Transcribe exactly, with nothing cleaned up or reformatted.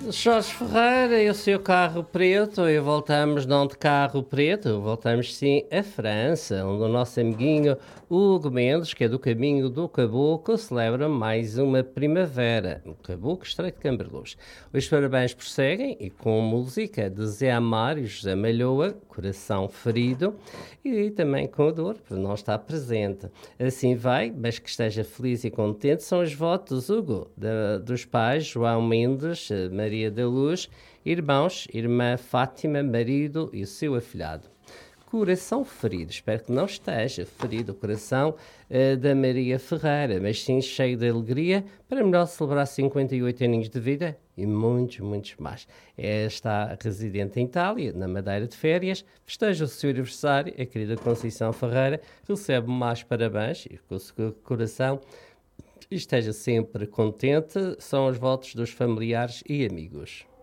Jorge Ferreira e o seu carro preto, e voltamos não de carro preto, voltamos sim à França, onde o nosso amiguinho Hugo Mendes, que é do caminho do Caboclo, celebra mais uma primavera, no Caboclo Estreito de Camberluz. Os parabéns prosseguem e com música de Zé Amaro e José Malhoa, Coração Ferido, e também com a dor, por não estar presente. Assim vai, mas que esteja feliz e contente, são os votos, Hugo, da, dos pais João Mendes, Maria da Luz, irmãos, irmã Fátima, marido e o seu afilhado. Coração ferido, espero que não esteja ferido o coração uh, da Maria Ferreira, mas sim cheio de alegria para melhor celebrar cinquenta e oito aninhos de vida e muitos, muitos mais. É, está residente em Itália, na Madeira de férias, festeja o seu aniversário, a querida Conceição Ferreira recebe mais parabéns e com o seu coração esteja sempre contente, são os votos dos familiares e amigos.